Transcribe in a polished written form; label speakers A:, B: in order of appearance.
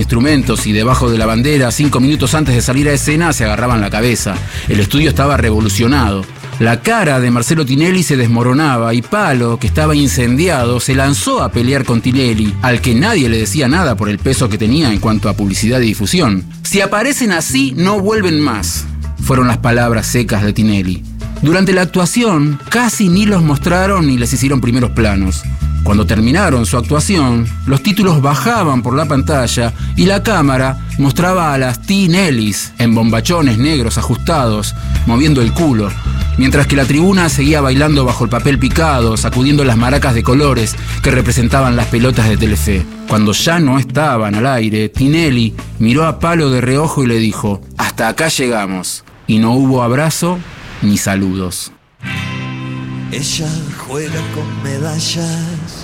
A: instrumentos y debajo de la bandera, 5 minutos antes de salir a escena, se agarraban la cabeza. El estudio estaba revolucionado. La cara de Marcelo Tinelli se desmoronaba y Palo, que estaba incendiado, se lanzó a pelear con Tinelli, al que nadie le decía nada por el peso que tenía en cuanto a publicidad y difusión. Si aparecen así, no vuelven más, fueron las palabras secas de Tinelli. Durante la actuación, casi ni los mostraron ni les hicieron primeros planos. Cuando terminaron su actuación, los títulos bajaban por la pantalla y la cámara mostraba a las Tinellis en bombachones negros ajustados, moviendo el culo, mientras que la tribuna seguía bailando bajo el papel picado, sacudiendo las maracas de colores que representaban las pelotas de Telefe. Cuando ya no estaban al aire, Tinelli miró a Palo de reojo y le dijo: "Hasta acá llegamos", y no hubo abrazo ni saludos.
B: Ella juega con medallas